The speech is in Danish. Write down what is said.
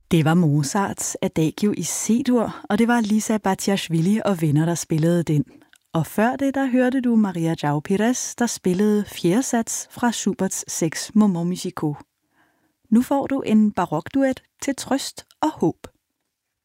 Det var Mozarts Adagio i C-dur, og det var Lisa Batiashvili og venner, der spillede den. Og før det, der hørte du Maria João Pires, der spillede fjerde sats fra Schuberts 6 Moments Musicaux. Nu får du en barokduet til trøst og håb.